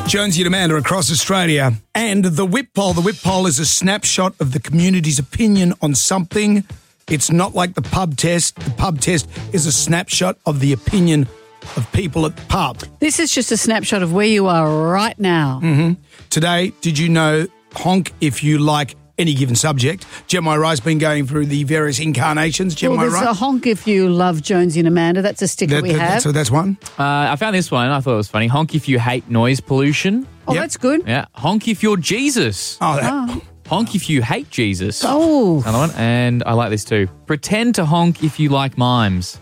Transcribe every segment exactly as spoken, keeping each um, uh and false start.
Jonesy and Amanda across Australia. And the Whip Poll. The Whip Poll is a snapshot of the community's opinion on something. It's not like the pub test. The pub test is a snapshot of the opinion of people at the pub. This is just a snapshot of where you are right now. Mm-hmm. Today, did you know honk if you like any given subject? Gemma Wright's been going through the various incarnations. Gemma Well, there's Wright. a honk if you love Jonesy and Amanda. That's a sticker That- we that- have. So that's one. Uh, I found this one. I thought it was funny. Honk if you hate noise pollution. oh, Yep. that's good. Yeah. Honk if you're Jesus. Oh, that, Honk if you hate Jesus. Oh, Another one. And I like this too. Pretend to honk if you like mimes.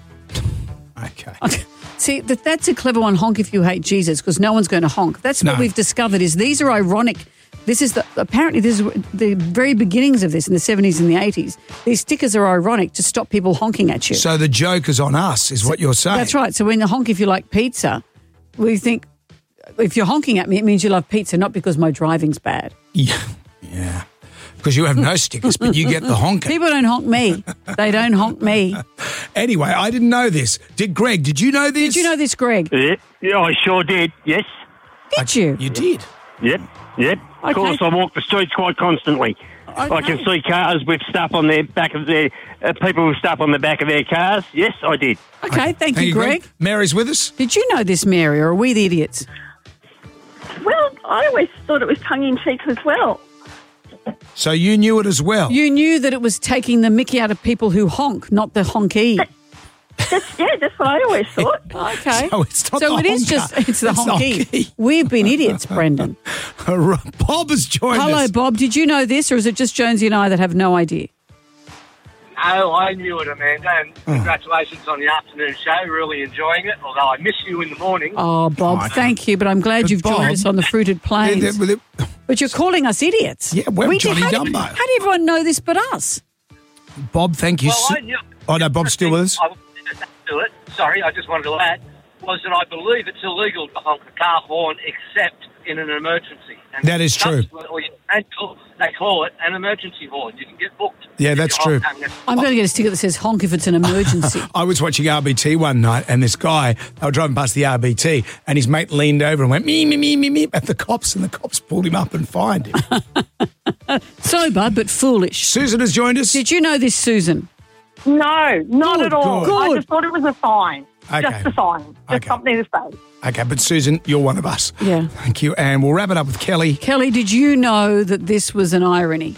okay. see, that, that's a clever one, honk if you hate Jesus, because no one's going to honk. That's what No. we've discovered is these are ironic. This is the, apparently this is the very beginnings of this in the seventies and the eighties. These stickers are ironic to stop people honking at you. So the joke is on us, is what you're saying. That's right. So when the honk if you like pizza, we think if you're honking at me, it means you love pizza, not because my driving's bad. Yeah. Yeah. Because you have no stickers, but you get the honker. People don't honk me. They don't honk me. Anyway, I didn't know this. Did Greg, did you know this? Did you know this, Greg? Yeah, yeah, I sure did. Yes. Did you? You did? Yep. Yep. Okay. Of course, I walk the streets quite constantly. I can see cars with stuff on their back of their uh, people with stuff on the back of their cars. Yes, I did. Okay, thank you, Greg. Mary's with us. Did you know this, Mary, or are we the idiots? Well, I always thought it was tongue-in-cheek as well. So you knew it as well. You knew that it was taking the mickey out of people who honk, not the honky. That's, yeah, that's what I always thought. Okay. So it's not So the it is honker. just, it's the It's honky. honky. We've been idiots, Brendan. Bob has joined Hello, us. Bob. Did you know this, or is it just Jonesy and I that have no idea? Oh, I knew it, Amanda, and congratulations on the afternoon show. Really enjoying it, although I miss you in the morning. Oh, Bob, Oh, thank you, but I'm glad But you've Bob- joined us on the Fruited Plains. They're- they're- they're- But you're calling us idiots. Yeah, we're We did- Johnny how Dumbo. Did, how did everyone know this but us? Bob, thank you. Well, so- I knew. Oh, no, Bob's still with us. I wanted to add to it. Sorry, I just wanted to add was that I believe it's illegal to honk a car horn except in an emergency. And That is true. subsequently, They call, they call it an emergency horn. You can get booked. Yeah, if that's you true. honk having a- I'm going to get a sticker that says honk if it's an emergency. I was watching R B T one night, and this guy, they were driving past the R B T, and his mate leaned over and went, me, me, me, me, me, at the cops, and the cops pulled him up and fined him. Sober, but foolish. Susan has joined us. Did you know this, Susan? No, not Good, at all. good. I Good. just thought it was a sign. Okay. Just a sign. Just Okay. something to say. Okay, but Susan, you're one of us. Yeah. Thank you. And we'll wrap it up with Kelly. Kelly, did you know that this was an irony?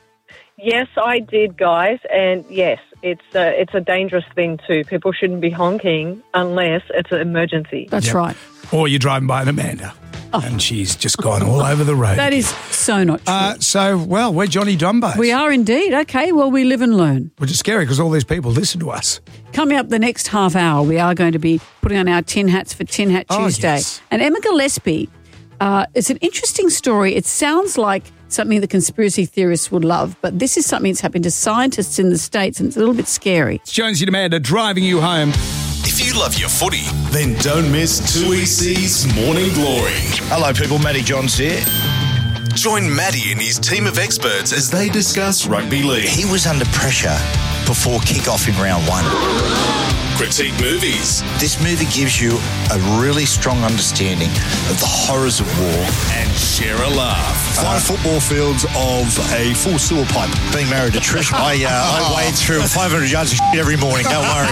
Yes, I did, guys, and yes, it's a, it's a dangerous thing too. People shouldn't be honking unless it's an emergency. That's Yep. right. Or you're driving by an Amanda, and she's just gone all over the road. That is so not true. Uh, so, well, we're Johnny Dumbo. we are indeed. Okay, well, we live and learn. Which is scary because all these people listen to us. Coming up the next half hour, we are going to be putting on our tin hats for Tin Hat Oh, Tuesday. yes. And Emma Gillespie, uh, it's an interesting story. It sounds like something the conspiracy theorists would love, but this is something that's happened to scientists in the States, and it's a little bit scary. It's Jonesy and Amanda driving you home. If you love your footy, then don't miss two E C's Morning Glory. Hello, people. Matty Johns here. Join Matty and his team of experts as they discuss rugby league, He was under pressure before kick-off in round one. critique movies, This movie gives you a really strong understanding of the horrors of war. and share a laugh. Five football fields of a full sewer pipe. Being married to Trish, I, uh, I wade through five hundred yards of shit every morning. Don't worry.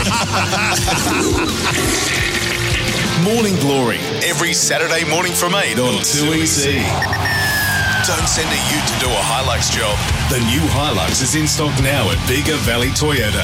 Morning Glory, every Saturday morning from eight on two E C. Don't send a ute to do a Hilux job. The new Hilux is in stock now at Bega Valley Toyota.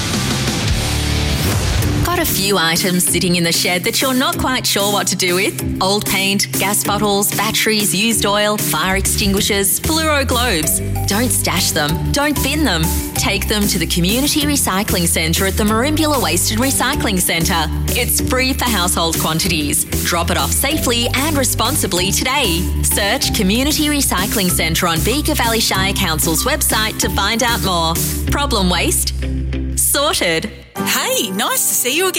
Got a few items sitting in the shed that you're not quite sure what to do with? Old paint, gas bottles, batteries, used oil, fire extinguishers, fluoro globes. Don't stash them. Don't bin them. Take them to the Community Recycling Centre at the Merimbula Waste and Recycling Centre. It's free for household quantities. Drop it off safely and responsibly today. Search Community Recycling Centre on Bega Valley Shire Council's website to find out more. Problem waste? Sorted. Hey, nice to see you again.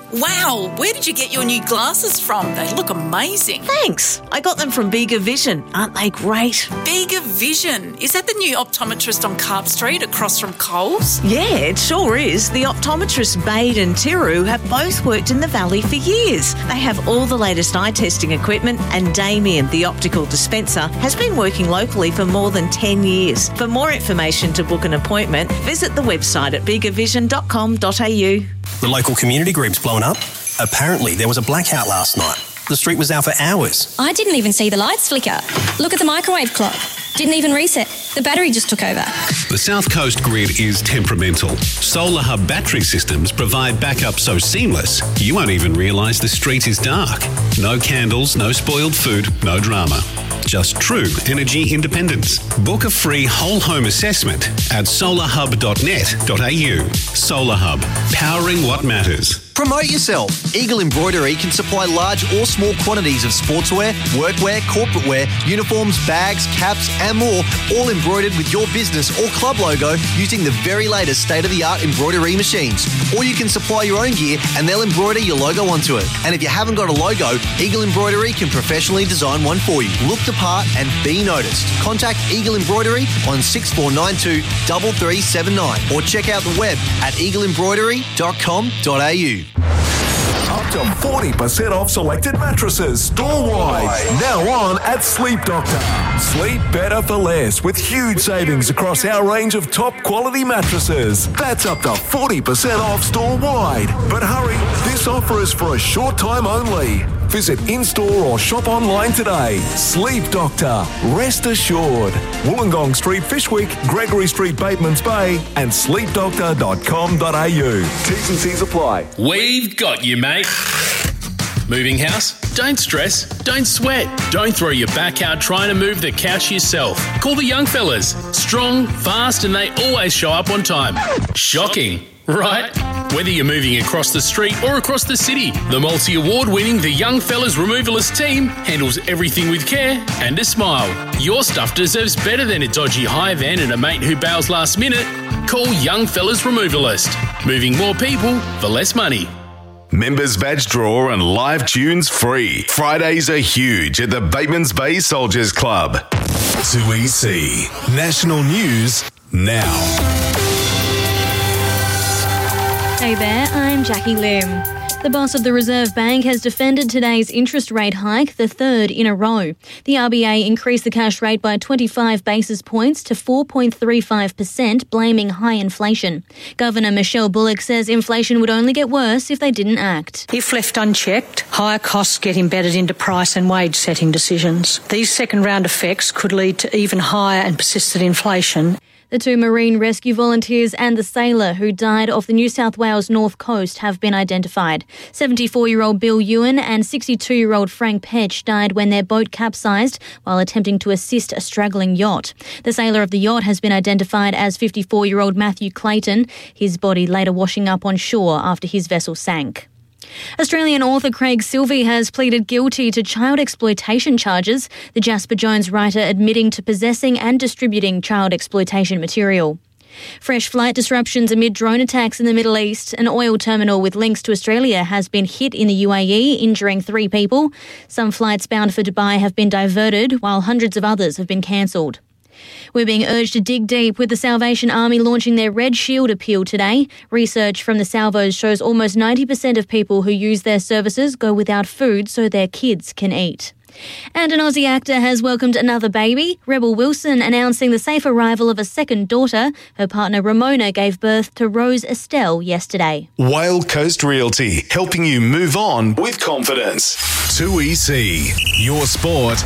Wow, where did you get your new glasses from? They look amazing. Thanks. I got them from Bega Vision. Aren't they great? Bega Vision. Is that the new optometrist on Carp Street across from Coles? Yeah, it sure is. The optometrists Bade and Tiru have both worked in the Valley for years. They have all the latest eye testing equipment, and Damien, the optical dispenser, has been working locally for more than ten years. For more information to book an appointment, visit the website at bega vision dot com dot a u. The local community group's blown up. Apparently, there was a blackout last night. The street was out for hours. I didn't even see the lights flicker. Look at the microwave clock. Didn't even reset. The battery just took over. The South Coast grid is temperamental. Solar Hub battery systems provide backup so seamless, you won't even realise the street is dark. No candles, no spoiled food, no drama. Just true energy independence. Book a free whole home assessment at solar hub dot net dot a u. Solar Hub, powering what matters. Promote yourself. Eagle Embroidery can supply large or small quantities of sportswear, workwear, corporate wear, uniforms, bags, caps and more, all embroidered with your business or club logo using the very latest state-of-the-art embroidery machines. Or you can supply your own gear and they'll embroider your logo onto it. And if you haven't got a logo, Eagle Embroidery can professionally design one for you. Look the part and be noticed. Contact Eagle Embroidery on six four nine two, three three seven nine or check out the web at eagle embroidery dot com dot a u. Up to forty percent off selected mattresses store-wide. Now on at Sleep Doctor. Sleep better for less with huge savings across our range of top quality mattresses. That's up to forty percent off store-wide. But hurry, this offer is for a short time only. Visit in-store or shop online today. Sleep Doctor. Rest assured. Wollongong Street, Fishwick, Gregory Street, Batemans Bay and sleep doctor dot com dot a u. T's and C's apply. We've got you, mate. Moving house? Don't stress. Don't sweat. Don't throw your back out trying to move the couch yourself. Call the young fellas. Strong, fast, and they always show up on time. Shocking, right? Whether you're moving across the street or across the city, the multi-award-winning The Young Fellas Removalist team handles everything with care and a smile. Your stuff deserves better than a dodgy hire van and a mate who bails last minute. Call Young Fellas Removalist. Moving more people for less money. Members badge draw and live tunes free. Fridays are huge at the Batemans Bay Soldiers Club. two E C National News now. Hey there, I'm Jackie Lim. The boss of the Reserve Bank has defended today's interest rate hike, the third in a row. The R B A increased the cash rate by twenty-five basis points to four point three five percent, blaming high inflation. Governor Michelle Bullock says inflation would only get worse if they didn't act. If left unchecked, higher costs get embedded into price and wage setting decisions. These second-round effects could lead to even higher and persistent inflation. The two marine rescue volunteers and the sailor who died off the New South Wales north coast have been identified. seventy-four-year-old Bill Ewan and sixty-two-year-old Frank Petch died when their boat capsized while attempting to assist a straggling yacht. The sailor of the yacht has been identified as fifty-four-year-old Matthew Clayton, his body later washing up on shore after his vessel sank. Australian author Craig Silvey has pleaded guilty to child exploitation charges, the Jasper Jones writer admitting to possessing and distributing child exploitation material. Fresh flight disruptions amid drone attacks in the Middle East. An oil terminal with links to Australia has been hit in the U A E, injuring three people. Some flights bound for Dubai have been diverted, while hundreds of others have been cancelled. We're being urged to dig deep, with the Salvation Army launching their Red Shield appeal today. Research from the Salvos shows almost ninety percent of people who use their services go without food so their kids can eat. And an Aussie actor has welcomed another baby, Rebel Wilson announcing the safe arrival of a second daughter. Her partner Ramona gave birth to Rose Estelle yesterday. Wild Coast Realty, helping you move on with confidence. two E C, your sport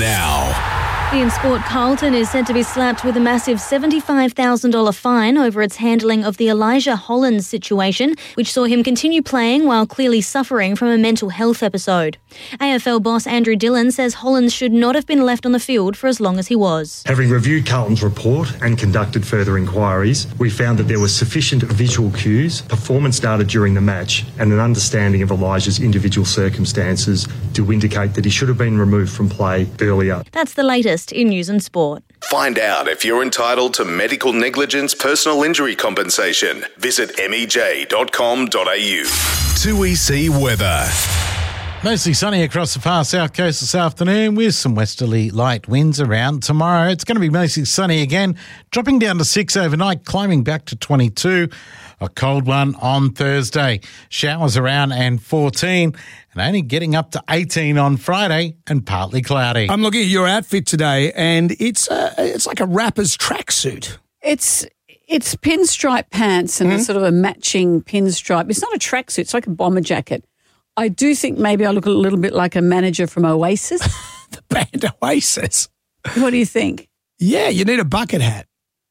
now. In sport, Carlton is said to be slapped with a massive seventy-five thousand dollars fine over its handling of the Elijah Hollands situation, which saw him continue playing while clearly suffering from a mental health episode. A F L boss Andrew Dillon says Hollands should not have been left on the field for as long as he was. Having reviewed Carlton's report and conducted further inquiries, we found that there were sufficient visual cues, performance data during the match, and an understanding of Elijah's individual circumstances to indicate that he should have been removed from play earlier. That's the latest. latest in news and sport. Find out if you're entitled to medical negligence personal injury compensation. Visit m e j dot com dot a u. two E C weather. Mostly sunny across the far south coast this afternoon with some westerly light winds around. Tomorrow it's going to be mostly sunny again, dropping down to six overnight, climbing back to twenty-two. A cold one on Thursday. Showers around and fourteen, and only getting up to eighteen on Friday and partly cloudy. I'm looking at your outfit today, and it's uh, it's like a rapper's tracksuit. It's it's pinstripe pants and Mm-hmm. a sort of a matching pinstripe. It's not a tracksuit. It's like a bomber jacket. I do think maybe I look a little bit like a manager from Oasis. The band Oasis. What do you think? Yeah, you need a bucket hat.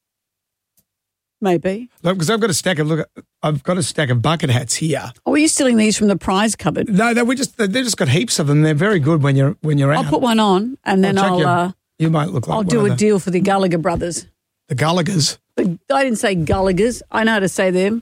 Maybe. Look, because I've got a stack of look. I've got a stack of bucket hats here. Oh, were you stealing these from the prize cupboard? No, they we just they just got heaps of them. They're very good when you're when you're out. I'll put one on and then I'll check I'll. your- Uh, You might look like I'll one do of a the, deal for the Gallagher brothers. the Gallaghers. The, I didn't say Gallaghers. I know how to say them.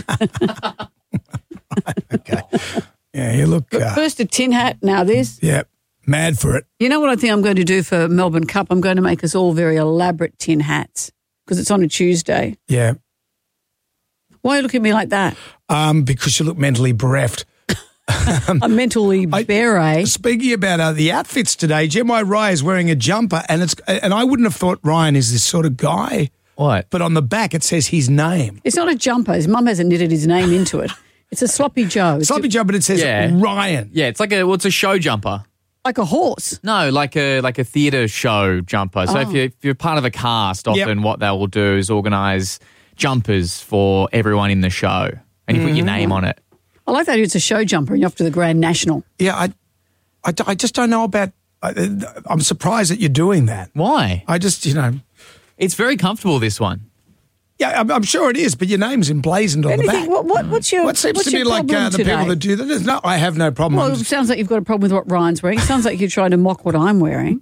Yeah, you look. But Uh, first a tin hat, now this. yeah, mad for it. You know what I think I'm going to do for Melbourne Cup? I'm going to make us all very elaborate tin hats because it's on a Tuesday. Yeah, Why are you looking at me like that? um, because you look mentally bereft. I'm mentally bare. Speaking about uh, the outfits today, Gemma Rye is wearing a jumper, and it's and I wouldn't have thought Ryan is this sort of guy. What? But on the back it says his name. It's not a jumper. His mum hasn't knitted his name into it. It's a sloppy Joe. It's Sloppy Joe, but it says Yeah. Ryan. Yeah, it's like a well, it's a show jumper. like a horse. No, like a like a theatre show jumper. So Oh. if you're if you're part of a cast, Yep. often what they will do is organise jumpers for everyone in the show, and you put your Mm-hmm. name on it. I like that it's a show jumper and you're off to the Grand National. Yeah, I, I, I just don't know about. I, I'm surprised that you're doing that. Why? I just, you know. It's very comfortable, this one. Yeah, I'm, I'm sure it is, but your name's emblazoned on the Anything? back. What, what, what's your What seems what's to be your like problem uh, the today? people that do that? There's No, I have no problem. Well, I'm it just- sounds like you've got a problem with what Ryan's wearing. It sounds like you're trying to mock what I'm wearing.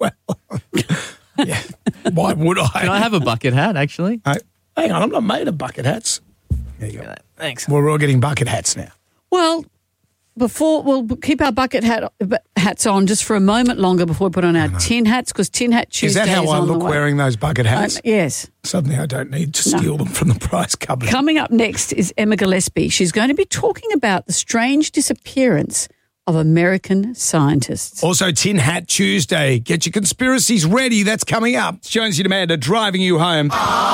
Why would I? Can I have a bucket hat, actually? I, hang on, I'm not made of bucket hats. There you go. Thanks. Well, we're all getting bucket hats now. Well, before we'll keep our bucket hat hats on just for a moment longer before we put on our tin hats because tin hat Is Tuesday that how is I on look the way. wearing those bucket hats? Um, yes. Suddenly I don't need to No. steal them from the prize cupboard. Coming up next is Emma Gillespie. She's going to be talking about the strange disappearance of American scientists. Also, Tin Hat Tuesday. Get your conspiracies ready. That's coming up. Jonesy and Amanda driving you home.